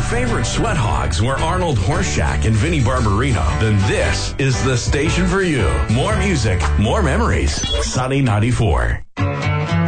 favorite sweat hogs were Arnold Horseshack and Vinnie Barbarino, then this is the station for you. More music, more memories. Sunny 94.